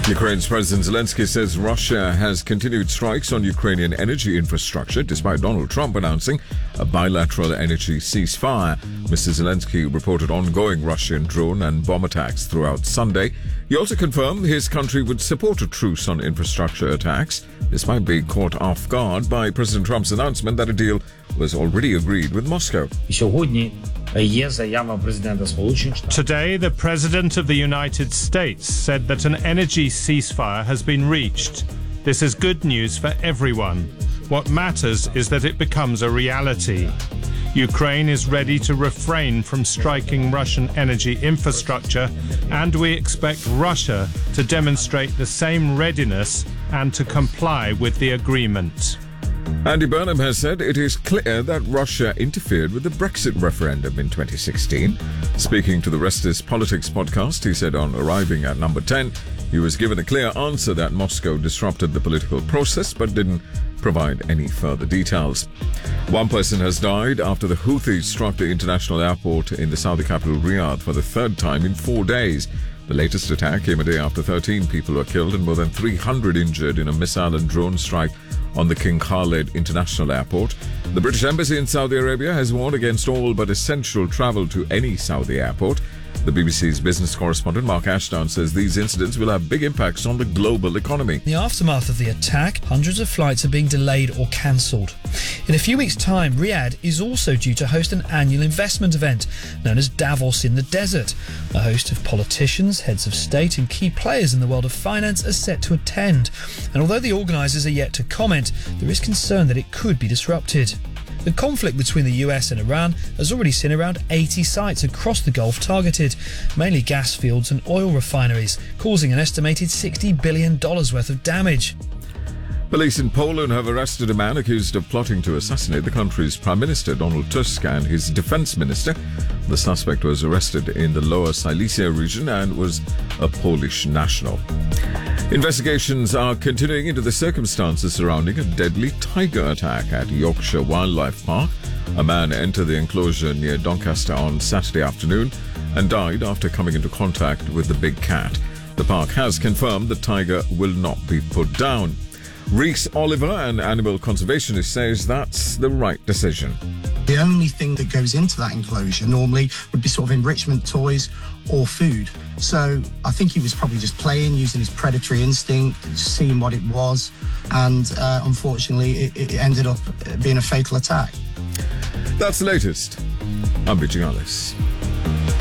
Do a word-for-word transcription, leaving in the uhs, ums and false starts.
Ukraine's President Zelensky says Russia has continued strikes on Ukrainian energy infrastructure despite Donald Trump announcing a bilateral energy ceasefire. Mister Zelensky reported ongoing Russian drone and bomb attacks throughout Sunday. He also confirmed his country would support a truce on infrastructure attacks, despite being caught off guard by President Trump's announcement that a deal was already agreed with Moscow. Today, the President of the United States said that an energy ceasefire has been reached. This is good news for everyone. What matters is that it becomes a reality. Ukraine is ready to refrain from striking Russian energy infrastructure, and we expect Russia to demonstrate the same readiness and to comply with the agreement. Andy Burnham has said it is clear that Russia interfered with the Brexit referendum in twenty sixteen. Speaking to the Restless Politics podcast, he said on arriving at number ten, he was given a clear answer that Moscow disrupted the political process but didn't provide any further details. One person has died after the Houthis struck the international airport in the Saudi capital Riyadh for the third time in four days. The latest attack came a day after thirteen people were killed and more than three hundred injured in a missile and drone strike on the King Khalid International Airport. The British Embassy in Saudi Arabia has warned against all but essential travel to any Saudi airport. The B B C's business correspondent Mark Ashdown says these incidents will have big impacts on the global economy. In the aftermath of the attack, hundreds of flights are being delayed or cancelled. In a few weeks' time, Riyadh is also due to host an annual investment event known as Davos in the Desert. A host of politicians, heads of state and key players in the world of finance are set to attend. And although the organisers are yet to comment, there is concern that it could be disrupted. The conflict between the U S and Iran has already seen around eighty sites across the Gulf targeted, mainly gas fields and oil refineries, causing an estimated sixty billion dollars worth of damage. Police in Poland have arrested a man accused of plotting to assassinate the country's Prime Minister Donald Tusk and his defense minister. The suspect was arrested in the Lower Silesia region and was a Polish national. Investigations are continuing into the circumstances surrounding a deadly tiger attack at Yorkshire Wildlife Park. A man entered the enclosure near Doncaster on Saturday afternoon and died after coming into contact with the big cat. The park has confirmed the tiger will not be put down. Rhys Oliver, an animal conservationist, says that's the right decision. The only thing that goes into that enclosure normally would be sort of enrichment toys or food. So I think he was probably just playing, using his predatory instinct, seeing what it was, and uh, unfortunately it, it ended up being a fatal attack. That's the latest. I'm Vijay Alice.